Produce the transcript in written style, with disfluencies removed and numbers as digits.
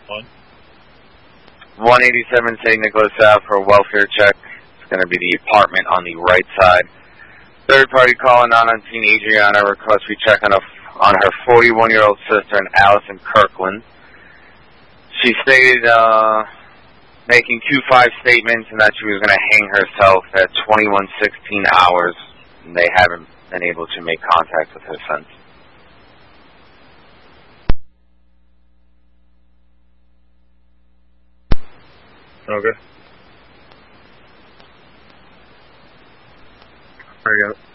187 St. Nicholas Ave for a welfare check. It's going to be the apartment on the right side. Third party calling 919 Adriana requests we check on her 41-year-old sister, Allison Kirkland. She stated making 2-5 statements and that she was going to hang herself at 21:16 hours, and they haven't been able to make contact with her since. Okay. There you go.